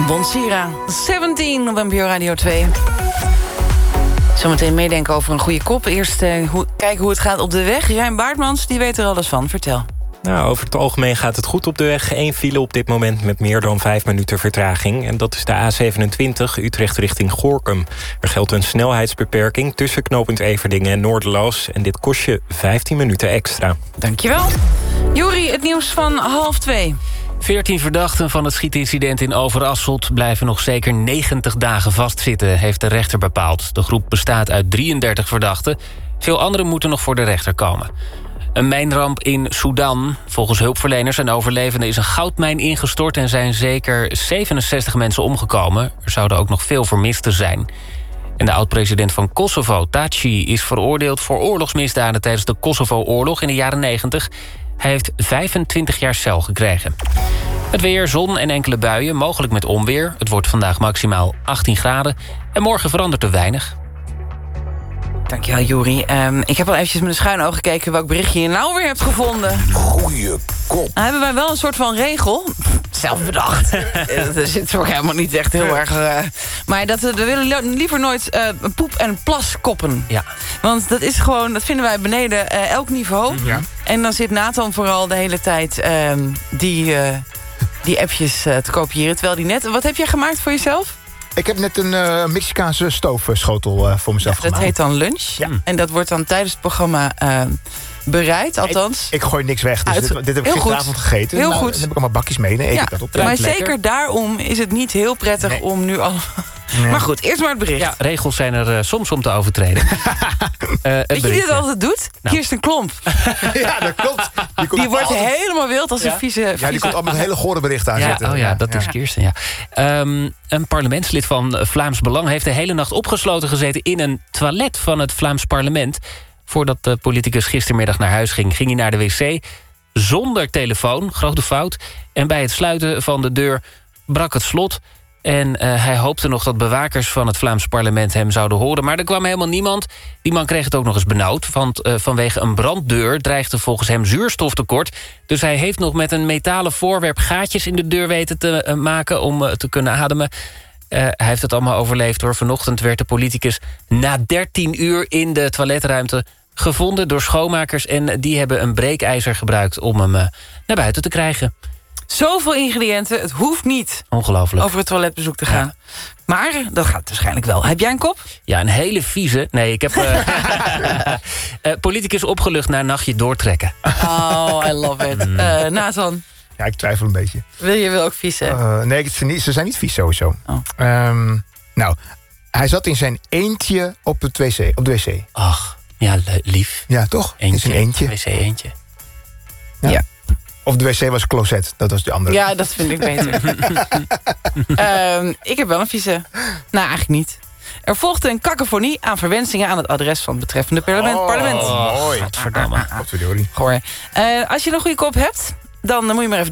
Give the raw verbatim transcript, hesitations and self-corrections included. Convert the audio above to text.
Bonsira, zeventien op N P O Radio twee. Zometeen meedenken over een goede kop. Eerst uh, hoe, kijken hoe het gaat op de weg. Rijn Baartmans, die weet er alles van. Vertel. Nou, over het algemeen gaat het goed op de weg. Eén file op dit moment met meer dan vijf minuten vertraging. En dat is de A zevenentwintig, Utrecht richting Gorinchem. Er geldt een snelheidsbeperking tussen knooppunt Everdingen en Noorderloos. En dit kost je vijftien minuten extra. Dankjewel. Juri, het nieuws van half twee. veertien verdachten van het schietincident in Overasselt blijven nog zeker negentig dagen vastzitten, heeft de rechter bepaald. De groep bestaat uit drieëndertig verdachten. Veel anderen moeten nog voor de rechter komen. Een mijnramp in Sudan. Volgens hulpverleners en overlevenden is een goudmijn ingestort en zijn zeker zevenenzestig mensen omgekomen. Er zouden ook nog veel vermisten zijn. En de oud-president van Kosovo, Taci, is veroordeeld voor oorlogsmisdaden tijdens de Kosovo-oorlog in de jaren negentig. Hij heeft vijfentwintig jaar cel gekregen. Het weer, zon en enkele buien, mogelijk met onweer. Het wordt vandaag maximaal achttien graden. En morgen verandert er weinig. Dankjewel, Juri. Um, ik heb al eventjes met een schuin oog gekeken welk berichtje je nou weer hebt gevonden. Goeie kop. Nou hebben wij wel een soort van regel. Zelf bedacht. Dat zit ook helemaal niet echt heel erg... Uh, maar dat, we willen liever nooit uh, poep en plas koppen. Ja. Want dat is gewoon, dat vinden wij beneden uh, elk niveau. Ja. En dan zit Nathan vooral de hele tijd uh, die, uh, die appjes uh, te kopiëren. Terwijl die net... Wat heb jij gemaakt voor jezelf? Ik heb net een uh, Mexicaanse stoofschotel uh, voor mezelf Ja, dat gemaakt. heet dan lunch. Ja. En dat wordt dan tijdens het programma uh, bereid, althans. Ik, ik gooi niks weg, dus Uit, dit, dit heb ik heel gisteravond goed. gegeten. Heel nou, goed. Dan heb ik allemaal bakjes mee, dan eet ja, ik dat op. maar lekker. zeker daarom is het niet heel prettig Nee. om nu al... Nee. Maar goed, eerst maar het bericht. Ja, regels zijn er uh, soms om te overtreden. uh, het Weet je wie bericht, dit altijd doet? Nou. Kirsten Klomp. Ja, dat klopt. Die, komt Die wordt altijd- helemaal wild als een vieze... Ja, die vieze- komt altijd met hele gore berichten aan Ja, zetten. oh ja, dat is Kirsten, ja. Um, een parlementslid van Vlaams Belang heeft de hele nacht opgesloten gezeten in een toilet van het Vlaams parlement. Voordat de politicus gistermiddag naar huis ging, ging hij naar de wc zonder telefoon, grote fout. En bij het sluiten van de deur brak het slot. En uh, hij hoopte nog dat bewakers van het Vlaams parlement hem zouden horen. Maar er kwam helemaal niemand. Die man kreeg het ook nog eens benauwd. Want uh, vanwege een branddeur dreigde volgens hem zuurstoftekort. Dus hij heeft nog met een metalen voorwerp gaatjes in de deur weten te uh, maken om uh, te kunnen ademen. Uh, hij heeft het allemaal overleefd hoor. Vanochtend werd de politicus na dertien uur in de toiletruimte gevonden door schoonmakers. En die hebben een breekijzer gebruikt om hem uh, naar buiten te krijgen. Zoveel ingrediënten, het hoeft niet Ongelooflijk. over het toiletbezoek te gaan. Ja. Maar dat gaat waarschijnlijk wel. Heb jij een kop? Ja, een hele vieze... Nee, ik heb... Uh, uh, politicus opgelucht na een nachtje doortrekken. Oh, I love it. Uh, Nathan, Ja, ik twijfel een beetje. wil je wel ook vies hebben? Uh, nee, ik vind niet, ze zijn niet vies sowieso. Oh. Um, nou, hij zat in zijn eentje op, het wc, op de wc. Ach, ja, le- lief. Ja, toch? Eentje. In zijn eentje. wc eentje. Ja. Ja. Of de wc was closet, dat was de andere. Ja, dat vind ik beter. um, ik heb wel een vieze. Nou, eigenlijk niet. Er volgde een kakofonie aan verwensingen aan het adres van het betreffende parlement. Oh, parlement. mooi. Godverdamme. Godverdorie. Goor. Uh, als je een goede kop hebt, dan moet je maar even